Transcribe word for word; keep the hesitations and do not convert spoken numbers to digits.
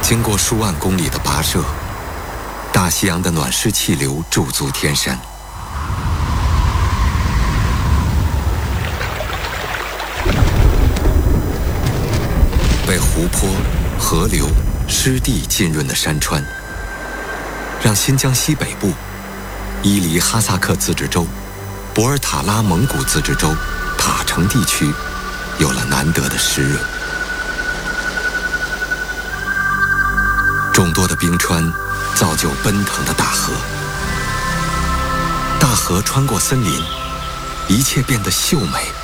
经过数万公里的跋涉，大西洋的暖湿气流驻足天山。被湖泊、河流、湿地浸润的山川，让新疆西北部、伊犁哈萨克自治州、博尔塔拉蒙古自治州、塔城地区有了难得的湿润。众多的冰川造就奔腾的大河，大河穿过森林，一切变得秀美